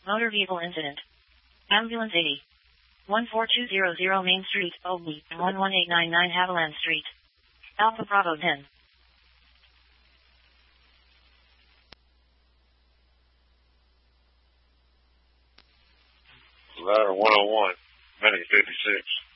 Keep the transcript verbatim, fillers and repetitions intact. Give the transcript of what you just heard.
Motor vehicle incident. Ambulance eighty. one four two zero zero Main Street, Oakley, one one eight nine nine Haviland Street. Alpha Bravo ten. Ladder one oh one, Medic fifty-six.